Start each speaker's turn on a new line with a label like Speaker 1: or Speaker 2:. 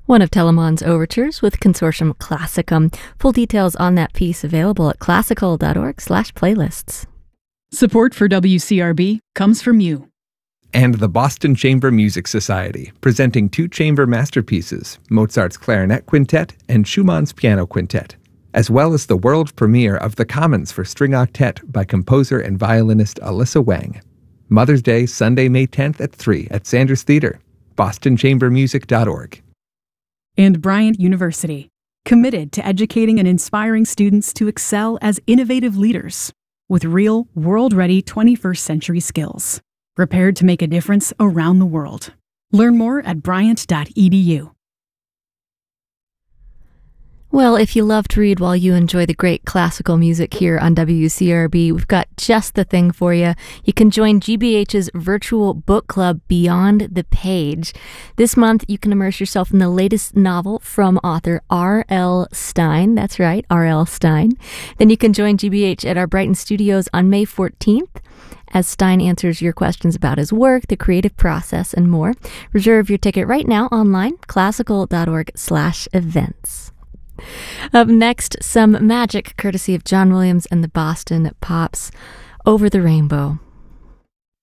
Speaker 1: One of Telemann's overtures with Consortium Classicum. Full details on that piece available at classical.org/playlists.
Speaker 2: Support for WCRB comes from you.
Speaker 3: And the Boston Chamber Music Society, presenting two chamber masterpieces, Mozart's Clarinet Quintet and Schumann's Piano Quintet, as well as the world premiere of The Commons for String Octet by composer and violinist Alyssa Wang. Mother's Day, Sunday, May 10th at 3 at Sanders Theater, bostonchambermusic.org.
Speaker 2: And Bryant University, committed to educating and inspiring students to excel as innovative leaders with real, world-ready 21st century skills, prepared to make a difference around the world. Learn more at bryant.edu.
Speaker 1: Well, if you love to read while you enjoy the great classical music here on WCRB, we've got just the thing for you. You can join GBH's virtual book club Beyond the Page. This month, you can immerse yourself in the latest novel from author R.L. Stine. That's right, R.L. Stine. Then you can join GBH at our Brighton studios on May 14th. As Stine answers your questions about his work, the creative process, and more. Reserve your ticket right now online, classical.org/events. Up next, some magic courtesy of John Williams and the Boston Pops, Over the Rainbow.